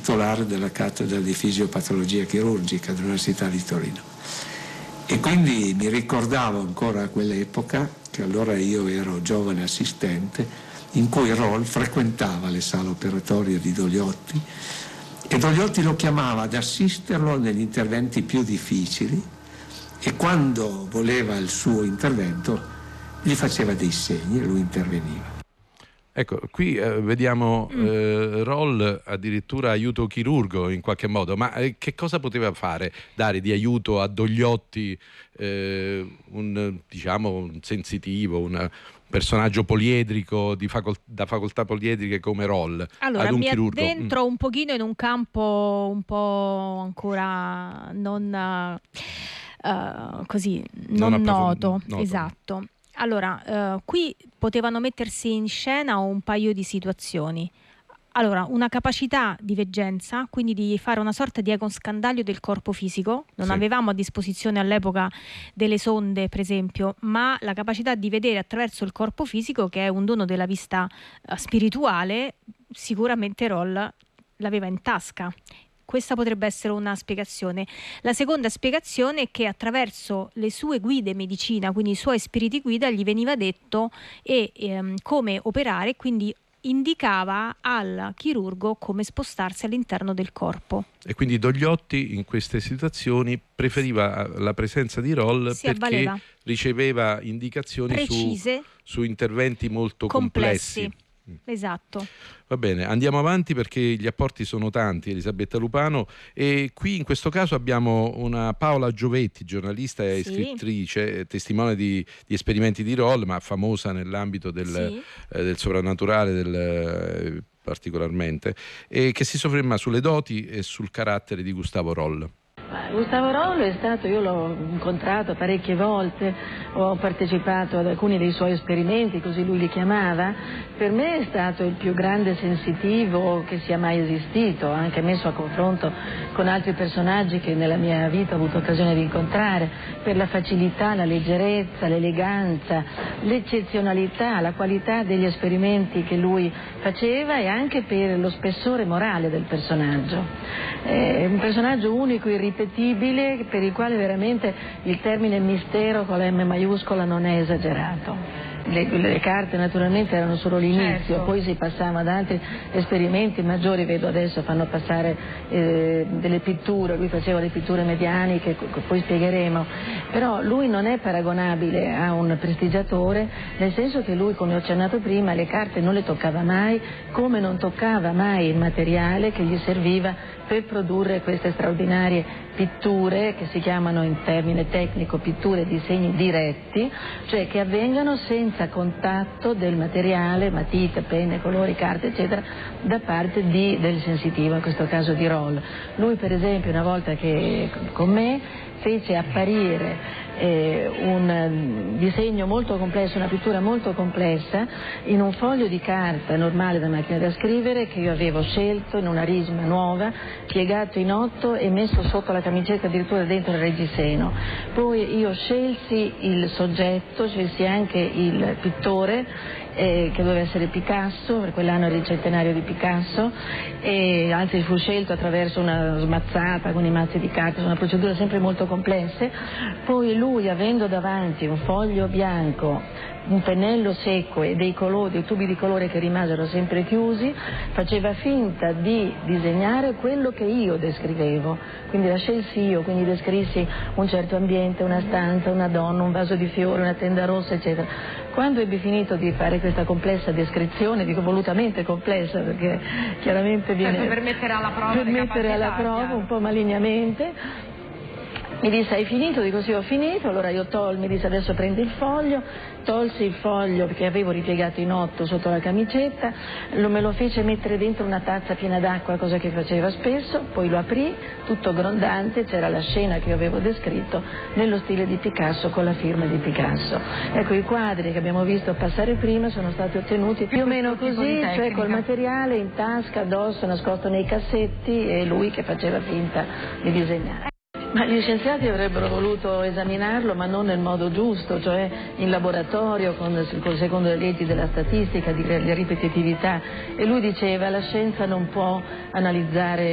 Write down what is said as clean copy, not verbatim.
titolare della cattedra di fisiopatologia chirurgica dell'Università di Torino. E quindi mi ricordavo ancora a quell'epoca, che allora io ero giovane assistente, in cui Roll frequentava le sale operatorie di Dogliotti e Dogliotti lo chiamava ad assisterlo negli interventi più difficili, e quando voleva il suo intervento gli faceva dei segni e lui interveniva. Ecco, qui vediamo Roll addirittura aiuto chirurgo in qualche modo, ma che cosa poteva fare? Dare di aiuto a Dogliotti, un sensitivo, un personaggio poliedrico da facoltà poliedriche come Roll, allora, ad un chirurgo? Mi addentro un pochino in un campo un po' ancora non noto. Esatto. Allora, qui potevano mettersi in scena un paio di situazioni. Allora, una capacità di veggenza, quindi di fare una sorta di ecoscandaglio del corpo fisico. Non avevamo a disposizione all'epoca delle sonde, per esempio, ma la capacità di vedere attraverso il corpo fisico, che è un dono della vista spirituale, sicuramente Roll l'aveva in tasca. Questa potrebbe essere una spiegazione. La seconda spiegazione è che attraverso le sue guide medicina, quindi i suoi spiriti guida, gli veniva detto come operare, quindi indicava al chirurgo come spostarsi all'interno del corpo. E quindi Dogliotti in queste situazioni preferiva la presenza di Roll perché riceveva indicazioni precise su interventi molto complessi. Esatto. Va bene, andiamo avanti perché gli apporti sono tanti, Elisabetta Lupano, e qui in questo caso abbiamo una Paola Giovetti, giornalista e scrittrice, testimone di esperimenti di Roll, ma famosa nell'ambito del soprannaturale particolarmente, e che si sofferma sulle doti e sul carattere di Gustavo Roll. Gustavo Roll è stato, io l'ho incontrato parecchie volte, ho partecipato ad alcuni dei suoi esperimenti, così lui li chiamava. Per me è stato il più grande sensitivo che sia mai esistito, anche messo a confronto con altri personaggi che nella mia vita ho avuto occasione di incontrare, per la facilità, la leggerezza, l'eleganza, l'eccezionalità, la qualità degli esperimenti che lui faceva e anche per lo spessore morale del personaggio. È un personaggio unico, irripetibile, per il quale veramente il termine mistero con la M maiuscola non è esagerato. Le carte naturalmente erano solo l'inizio, poi si passava ad altri esperimenti maggiori, vedo adesso fanno passare delle pitture, lui faceva le pitture medianiche, poi spiegheremo, però lui non è paragonabile a un prestigiatore, nel senso che lui, come ho accennato prima, le carte non le toccava mai, come non toccava mai il materiale che gli serviva per produrre queste straordinarie pitture che si chiamano in termine tecnico pitture disegni diretti, cioè che avvengano senza contatto del materiale, matite, penne, colori, carte eccetera, da parte del sensitivo, in questo caso di Roll. Lui per esempio una volta che con me fece apparire un disegno molto complesso, una pittura molto complessa in un foglio di carta normale da macchina da scrivere che io avevo scelto in una risma nuova, piegato in 8 e messo sotto la camicetta addirittura dentro il reggiseno. Poi io scelsi il soggetto, scelsi anche il pittore che doveva essere Picasso, per quell'anno era il centenario di Picasso, e anzi fu scelto attraverso una smazzata con i mazzi di carta, una procedura sempre molto complessa. Poi lui, avendo davanti un foglio bianco, un pennello secco e dei tubi di colore che rimasero sempre chiusi, faceva finta di disegnare quello che io descrivevo, quindi la scelsi io, quindi descrissi un certo ambiente, una stanza, una donna, un vaso di fiori, una tenda rossa eccetera. Quando ebbi finito di fare questa complessa descrizione, dico volutamente complessa perché chiaramente viene per mettere alla prova, un po' malignamente, mi disse: hai finito? Dico sì, ho finito. Allora io mi disse: adesso prendi il foglio. Tolsi il foglio perché avevo ripiegato in 8 sotto la camicetta, me lo fece mettere dentro una tazza piena d'acqua, cosa che faceva spesso, poi lo aprì, tutto grondante, c'era la scena che io avevo descritto nello stile di Picasso con la firma di Picasso. Ecco, i quadri che abbiamo visto passare prima sono stati ottenuti più o meno così, cioè col materiale in tasca, addosso, nascosto nei cassetti, e lui che faceva finta di disegnare. Ma gli scienziati avrebbero voluto esaminarlo, ma non nel modo giusto, cioè in laboratorio, secondo le leggi della statistica, di ripetitività. E lui diceva: la scienza non può analizzare